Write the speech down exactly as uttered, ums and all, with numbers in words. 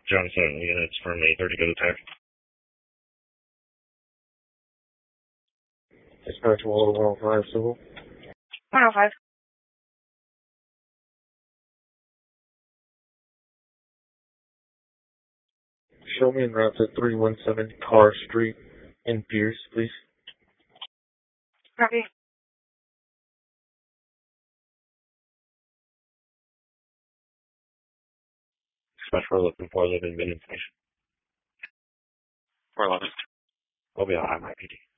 Johnson units from a thirty go attack. Dispatch one oh five civil. one oh five. Show me en route to three one seven Carr Street in Pierce, please. Copy. Dispatch we're looking for live in Minden Station. four eleven. We'll be on I M I P D.